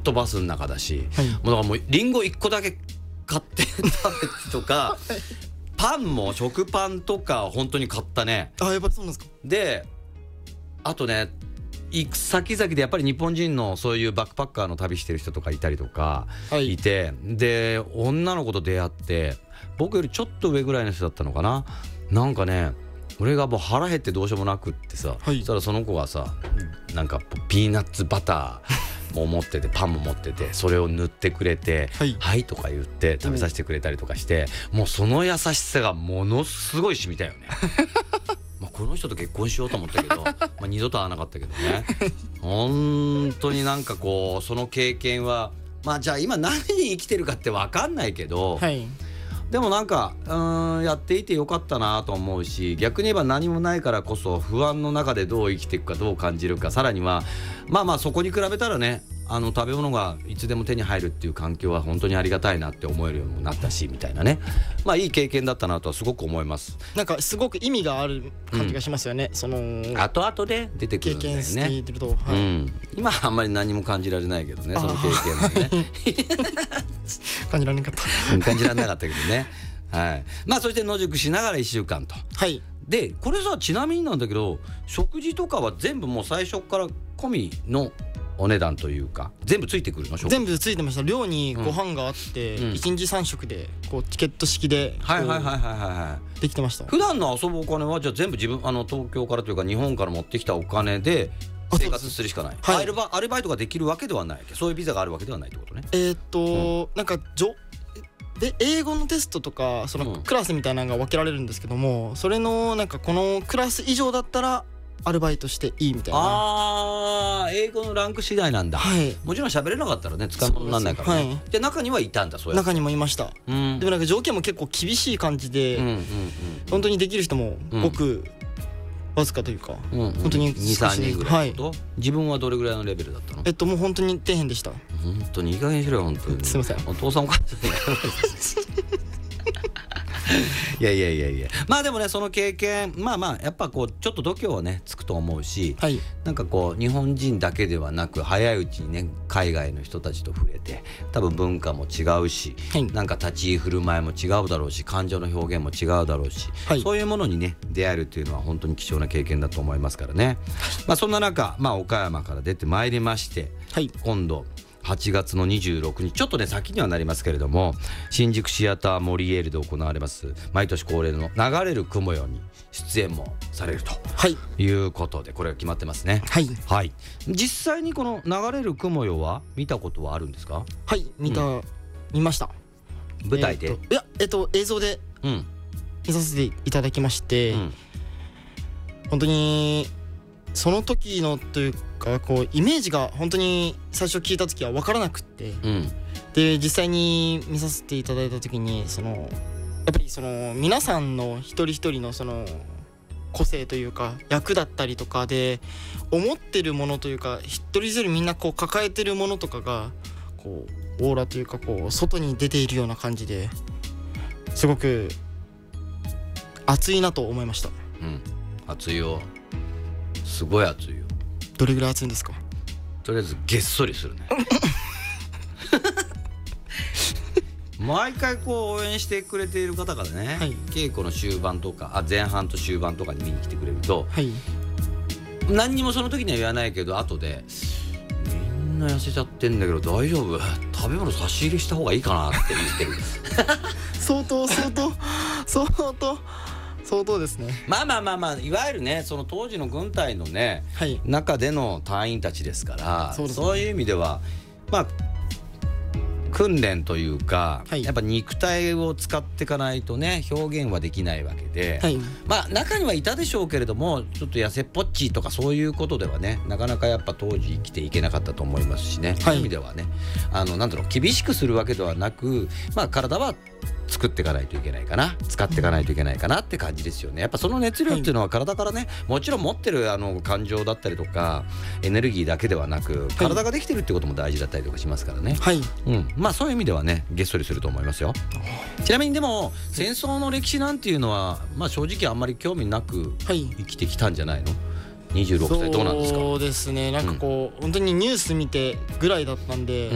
とバスの中だし、 はい、 もうだからもうリンゴ1個だけ買って食べてとかパンも食パンとか本当に買ったね。 あ、やっぱりそうなんですか。 であとね、行く先々でやっぱり日本人のそういうバックパッカーの旅してる人とかいたりとかいて、で女の子と出会って、僕よりちょっと上ぐらいの人だったのかな。なんかね、俺がもう腹減ってどうしようもなくってさ、そしたらその子がさ、なんかピーナッツバターも持っててパンも持ってて、それを塗ってくれて、はいとか言って食べさせてくれたりとかして、もうその優しさがものすごい染みたよね。この人と結婚しようと思ったけど二度と会わなかったけどね。本当になんかこうその経験はじゃあ今何に生きてるかって分かんないけど、でもなんかやっていてよかったなと思うし、逆に言えば何もないからこそ不安の中でどう生きていくか、どう感じるか、さらにはそこに比べたらね、食べ物がいつでも手に入るっていう環境は本当にありがたいなって思えるようになったしみたいなね、いい経験だったなとはすごく思います。 なんかすごく意味がある感じがしますよね、その後々で出てくるんだよね。 経験していると、 今はあんまり何も感じられないけどね、その経験はね感じられなかった感じられなかったけどね。はい、そして野宿しながら1週間と。でこれさ、ちなみになんだけど、食事とかは全部もう最初から込みのお値段というか、全部ついてくるの？ 全部ついてました。寮にご飯があって、1日3食でこうチケット式でできてました。 普段の遊ぶお金はじゃあ全部自分東京からというか日本から持ってきたお金で生活するしかない。アルバイトができるわけではない。そういうビザがあるわけではないってことね。 なんかで英語のテストとかそのクラスみたいなのが分けられるんですけども、それのなんかこのクラス以上だったらアルバイトしていいみたいな。 英語のランク次第なんだ。もちろん喋れなかったらね使い物にならないからね。で中にはいたんだ。そうや中にもいました。でもなんか条件も結構厳しい感じで、本当にできる人もごくわずかというか、本当に 2,3 人ぐらい。自分はどれぐらいのレベルだったの？ もう本当に底辺でした。 本当にいい加減にしろよ本当に。 すいません。 お父さんお母さんいやでもね、その経験やっぱこうちょっと度胸はねつくと思うし、なんかこう日本人だけではなく早いうちにね海外の人たちと触れて、多分文化も違うし、なんか立ち居振る舞いも違うだろうし、感情の表現も違うだろうし、そういうものにね出会えるっていうのは本当に貴重な経験だと思いますからね。そんな中岡山から出てまいりまして、今度8月の26日、ちょっとね先にはなりますけれども、新宿シアターモリエールで行われます毎年恒例の流れる雲よに出演もされるということで、これが決まってますね。実際にこの流れる雲よは見たことはあるんですか？ 見ました。 舞台で？ いや映像で見させていただきまして、本当にその時のというかこうイメージが本当に最初聞いた時は分からなくって、で実際に見させていただいた時にやっぱりその皆さんの一人一人のその個性というか役だったりとかで思ってるものというか、一人一人みんなこう抱えてるものとかがこうオーラというかこう外に出ているような感じで、すごく熱いなと思いました。 熱いよ、すごい熱いよ。 どれぐらい熱いんですか？ とりあえずげっそりするね毎回こう応援してくれている方がね、稽古の終盤とか前半と終盤とかに見に来てくれると、何にもその時には言わないけど後でみんな痩せちゃってんだけど大丈夫？食べ物差し入れした方がいいかなって言ってる相当ですね。 いわゆるねその当時の軍隊のね、中での隊員たちですから、そういう意味では訓練というか、やっぱ肉体を使っていかないとね表現はできないわけで、中にはいたでしょうけれども、ちょっと痩せっぽっちとかそういうことではねなかなかやっぱ当時生きていけなかったと思いますしね、そういう意味ではねなんだろう、厳しくするわけではなく、体は作っていかないといけないかな、使っていかないといけないかなって感じですよね。やっぱその熱量っていうのは体からね、もちろん持ってる感情だったりとかエネルギーだけではなく、体ができてるってことも大事だったりとかしますからね。そういう意味ではねげっそりすると思いますよ。ちなみにでも戦争の歴史なんていうのは正直あんまり興味なく生きてきたんじゃないの？26歳どうなんですか？ そうですね、なんかこう本当にニュース見てぐらいだったんで、